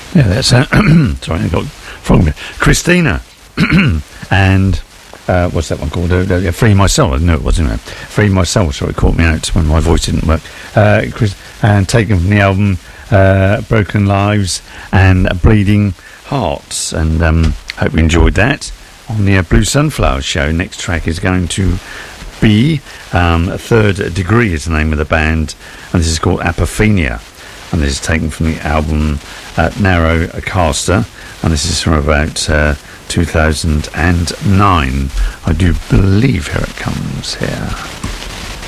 Yeah, that's sorry, I got from Christina and what's that one called? Free My Soul. I know it wasn't it. Free My Soul. Sorry, it caught me out when my voice didn't work. And taken from the album Broken Lives and Bleeding Hearts. And hope you enjoyed that on the Blue Sunflower Show. Next track is going to be Third Degree is the name of the band, and this is called Apophenia. And this is taken from the album Narrow Caster, and this is from about 2009. I do believe here it comes here.